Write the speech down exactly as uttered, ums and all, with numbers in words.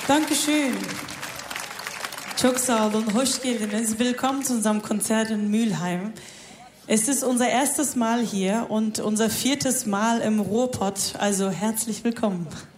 Dankeschön. Çok sağ olun, hoş geldiniz. Willkommen zu unserem Konzert in Mülheim. Es ist unser erstes Mal hier und unser viertes Mal im Ruhrpott, also herzlich willkommen.